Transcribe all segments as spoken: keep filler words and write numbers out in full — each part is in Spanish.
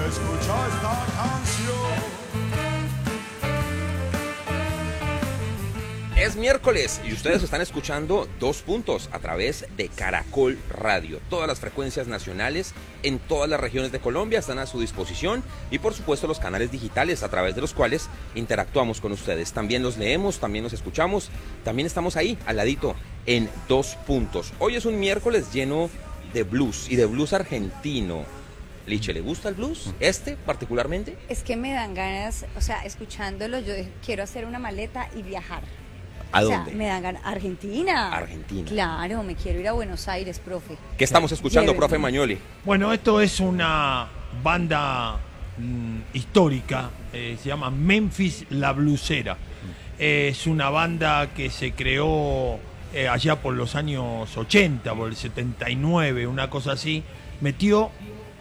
Escucha esta canción. Es miércoles y ustedes están escuchando Dos Puntos a través de Caracol Radio. Todas las frecuencias nacionales en todas las regiones de Colombia están a su disposición y por supuesto los canales digitales a través de los cuales interactuamos con ustedes. También los leemos, también los escuchamos, también estamos ahí al ladito en Dos Puntos. Hoy es un miércoles lleno de blues y de blues argentino. Liche, ¿le gusta el blues? ¿Este particularmente? Es que me dan ganas, o sea, escuchándolo, yo quiero hacer una maleta y viajar. ¿A o dónde? sea, me dan ganas. Argentina. Argentina. Claro, me quiero ir a Buenos Aires, profe. ¿Qué estamos escuchando, Llévenme. profe Magnoli? Bueno, esto es una banda mm, histórica, eh, se llama Memphis La Blusera. Eh, es una banda que se creó eh, allá por los años ochenta, por el setenta y nueve, una cosa así. Metió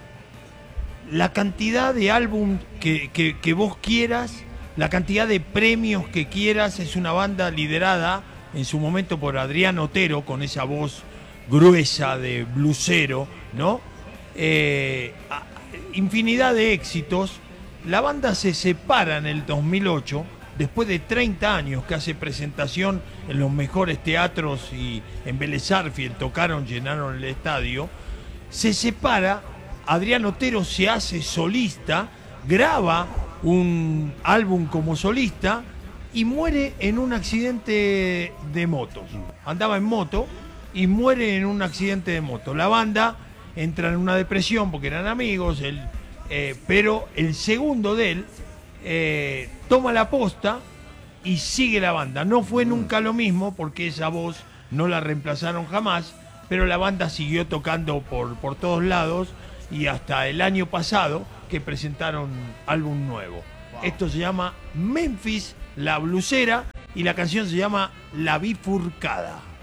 la cantidad de álbum que, que, que vos quieras, la cantidad de premios que quieras. Es una banda liderada en su momento por Adrián Otero, con esa voz gruesa de blusero, ¿no? Eh, a- infinidad de éxitos. La banda se separa en el dos mil ocho, después de treinta años que hace presentación en los mejores teatros, y en Vélez Sarsfield tocaron, llenaron el estadio. Se separa, Adrián Otero se hace solista, graba un álbum como solista y muere en un accidente de motos. Andaba en moto y muere en un accidente de moto. La banda entra en una depresión porque eran amigos, él, eh, pero el segundo de él eh, toma la posta y sigue la banda. No fue nunca lo mismo porque esa voz no la reemplazaron jamás, pero la banda siguió tocando por, por todos lados y hasta el año pasado que presentaron álbum nuevo. Esto se llama Memphis La Blusera y la canción se llama La Bifurcada.